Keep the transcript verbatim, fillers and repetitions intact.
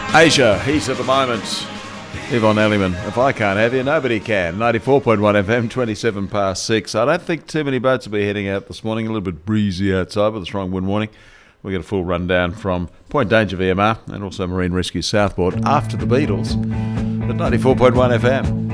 Asia, he's at the moment. Yvonne Elliman, if I can't have you, nobody can. ninety-four point one F M, twenty-seven past six. I don't think too many boats will be heading out this morning. A little bit breezy outside with a strong wind warning. We'll get a full rundown from Point Danger V M R and also Marine Rescue Southport after the Beatles at ninety-four point one F M.